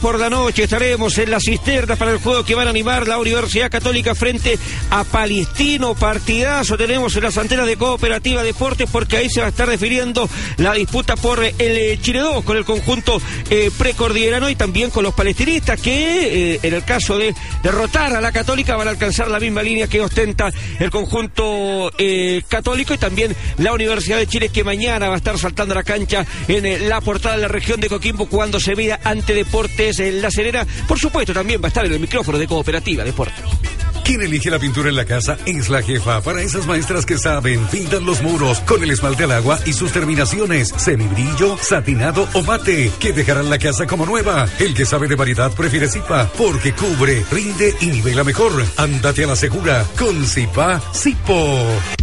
Por la noche estaremos en la cisterna para el juego que van a animar la Universidad Católica frente a Palestino. Partidazo tenemos en las antenas de Cooperativa Deportes, porque ahí se va a estar definiendo la disputa por el Chile 2 con el conjunto precordillerano y también con los palestinistas, que en el caso de derrotar a la Católica van a alcanzar la misma línea que ostenta el conjunto católico, y también la Universidad de Chile, que mañana va a estar saltando a la cancha en la portada de la región de Coquimbo cuando se vea ante Deportes en La Serena. Por supuesto, también va a estar en el micrófono de Cooperativa Deportes. ¿Quién elige la pintura en la casa? Es la jefa. Para esas maestras que saben, pintan los muros con el esmalte al agua y sus terminaciones, semibrillo, satinado o mate, que dejarán la casa como nueva. El que sabe de variedad prefiere Zipa, porque cubre, rinde y nivela mejor. Ándate a la segura con Zipa Zipo.